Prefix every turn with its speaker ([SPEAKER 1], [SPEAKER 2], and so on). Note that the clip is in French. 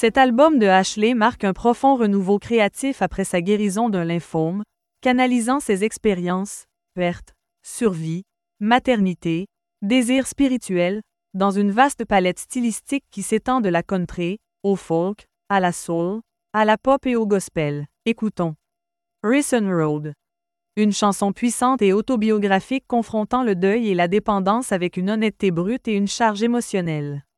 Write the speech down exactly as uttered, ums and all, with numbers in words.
[SPEAKER 1] Cet album de Ashley marque un profond renouveau créatif après sa guérison d'un lymphome, canalisant ses expériences, perte, survie, maternité, désir spirituel, dans une vaste palette stylistique qui s'étend de la country, au folk, à la soul, à la pop et au gospel. Écoutons. Rison Road. Une chanson puissante et autobiographique confrontant le deuil et la dépendance avec une honnêteté brute et une charge émotionnelle.